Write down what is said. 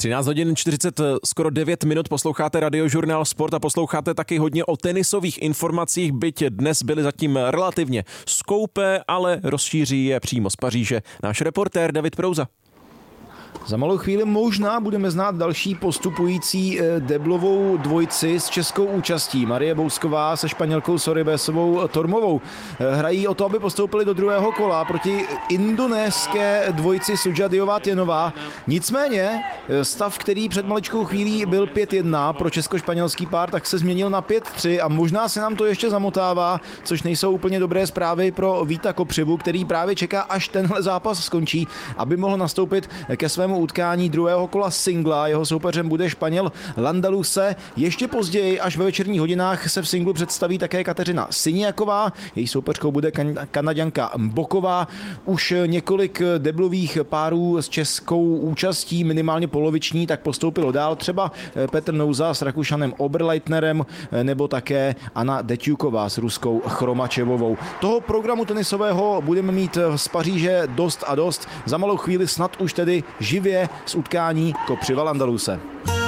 13 hodin 40, skoro 9 minut posloucháte Radiožurnál Sport a posloucháte taky hodně o tenisových informacích, byť dnes byly zatím relativně skoupé, ale rozšíří je přímo z Paříže náš reportér David Prouza. Za malou chvíli možná budeme znát další postupující deblovou dvojici s českou účastí. Marie Bousková se Španělkou Sorribesovou Tormovou hrají o to, aby postoupili do druhého kola proti indonéské dvojici Sudžadiová Těnová. Nicméně stav, který před maličkou chvílí byl 5-1 pro česko-španělský pár, tak se změnil na 5-3 a možná se nám to ještě zamotává, což nejsou úplně dobré zprávy pro Víta Kopřivu, který právě čeká, až tenhle zápas skončí, aby mohl nastoupit ke svému utkání druhého kola singla. Jeho soupeřem bude Španěl Landaluse. Ještě později, až ve večerních hodinách, se v singlu představí také Kateřina Siniaková. Její soupeřkou bude Kanaďanka Boková. Už několik deblových párů s českou účastí, minimálně poloviční, tak postoupilo dál. Třeba Petr Nouza s Rakušanem Oberleitnerem nebo také Anna Deťuková s ruskou Chromačevovou. Toho programu tenisového budeme mít z Paříže dost a dost. Za malou chvíli snad už tedy živě z utkání Kopřiva Landaluse.